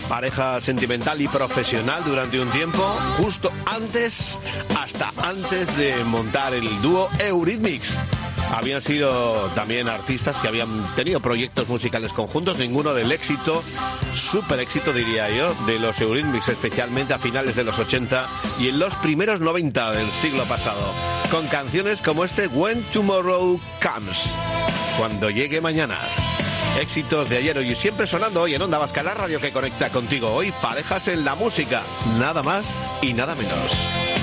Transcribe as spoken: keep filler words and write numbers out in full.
pareja sentimental y profesional durante un tiempo, justo antes, hasta antes de montar el dúo Eurythmics. Habían sido también artistas que habían tenido proyectos musicales conjuntos, ninguno del éxito, súper éxito diría yo, de los Eurythmics, especialmente a finales de los ochenta y en los primeros noventa del siglo pasado, con canciones como este When Tomorrow Comes, cuando llegue mañana. Éxitos de ayer, hoy y siempre sonando hoy en Onda Vasca, la radio que conecta contigo. Hoy, parejas en la música, nada más y nada menos.